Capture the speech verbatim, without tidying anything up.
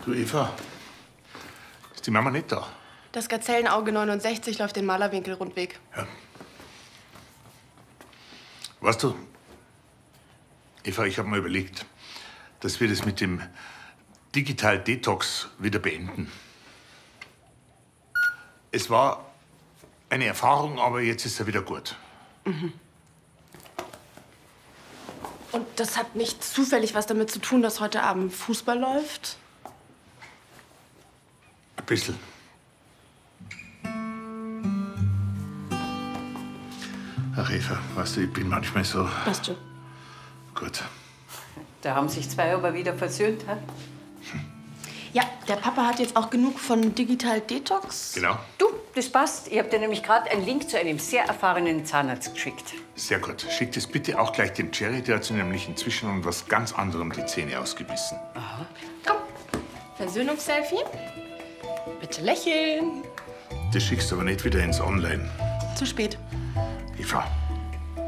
Du, Eva, ist die Mama nicht da? Das Gazellenauge neunundsechzig läuft den Malerwinkel-Rundweg. Ja. Weißt du, Eva, ich habe mir überlegt, dass wir das mit dem Digital Detox wieder beenden. Es war eine Erfahrung, aber jetzt ist er wieder gut. Mhm. Und das hat nicht zufällig was damit zu tun, dass heute Abend Fußball läuft? Ein bisschen. Ach, Eva, weißt du, ich bin manchmal so... Weißt du? Gut. Da haben sich zwei aber wieder versöhnt, hä? Ja, der Papa hat jetzt auch genug von Digital Detox. Genau. Du, das passt. Ich hab dir nämlich gerade einen Link zu einem sehr erfahrenen Zahnarzt geschickt. Sehr gut. Schick das bitte auch gleich dem Jerry. Der hat sich nämlich inzwischen um was ganz anderem die Zähne ausgebissen. Aha. Komm, Versöhnungsselfie. Bitte lächeln. Das schickst du aber nicht wieder ins Online. Zu spät. Eva,